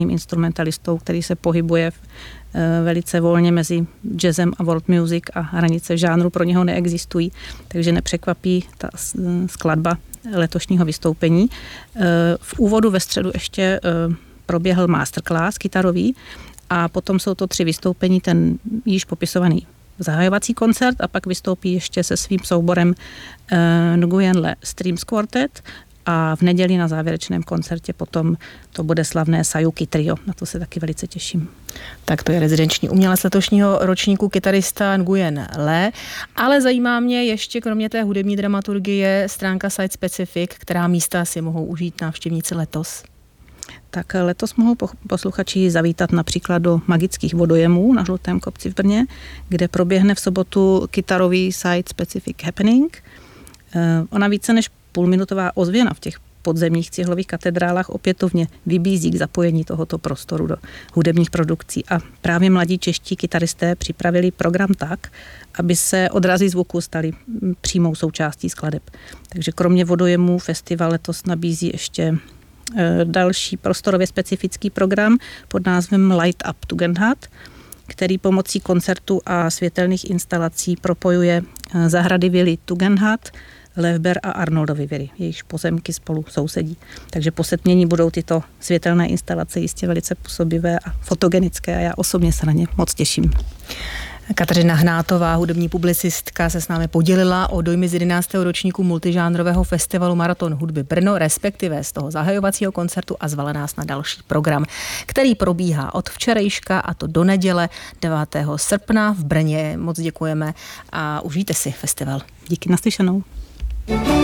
instrumentalistou, který se pohybuje velice volně mezi jazzem a world music a hranice žánru pro něho neexistují, takže nepřekvapí ta skladba letošního vystoupení. V úvodu ve středu ještě proběhl masterclass kytarový a potom jsou to 3 vystoupení, ten již popisovaný zahajovací koncert a pak vystoupí ještě se svým souborem Nguyen Le Strings Quartet a v neděli na závěrečném koncertě potom to bude slavné Sayuki Trio. Na to se taky velice těším. Tak to je rezidenční umělec letošního ročníku, kytarista Nguyen Le. Ale zajímá mě ještě kromě té hudební dramaturgie stránka Site Specific, která místa si mohou užít návštěvníci letos. Tak letos mohou posluchači zavítat například do Magických vodojemů na Žlutém kopci v Brně, kde proběhne v sobotu kytarový Site Specific Happening. Ona více než půlminutová ozvěna v těch podzemních cihlových katedrálách opětovně vybízí k zapojení tohoto prostoru do hudebních produkcí. A právě mladí čeští kytaristé připravili program tak, aby se odrazy zvuku staly přímou součástí skladeb. Takže kromě vodojemů festival letos nabízí ještě další prostorově specifický program pod názvem Light Up Tugendhat, který pomocí koncertu a světelných instalací propojuje zahrady vily Tugendhat, Levber a Arnoldovy viry. Jejichž pozemky spolu sousedí. Takže po setmění budou tyto světelné instalace jistě velice působivé a fotogenické a já osobně se na ně moc těším. Kateřina Hnátová, hudební publicistka, se s námi podělila o dojmy z 11. ročníku multižánrového festivalu Maraton hudby Brno, respektive z toho zahajovacího koncertu a zvala nás na další program, který probíhá od včerejška a to do neděle 9. srpna v Brně. Moc děkujeme a užijte si festival. Díky, naslyšenou.